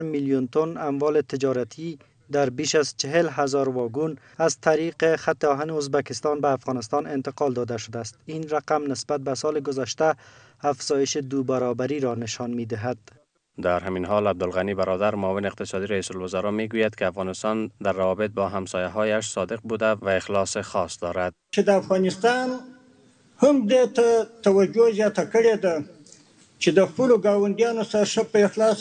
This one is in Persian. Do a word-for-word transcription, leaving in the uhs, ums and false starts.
میلیون تن اموال تجارتی در بیش از چهل هزار واگن از طریق خط آهن ازبکستان به افغانستان انتقال داده شده است. این رقم نسبت به سال گذشته افزایش دو برابری را نشان می دهد. در همین حال عبدالغنی برادر معاون اقتصادی رئیس الوزراء می گوید که افغانستان در روابط با همسایه‌هایش صادق بوده و اخلاص خاص دارد. چې د افغانستان هم دې ته توجه زیاته کړې ده چې د خپلو ګاونډیانو سره ښه په اخلاص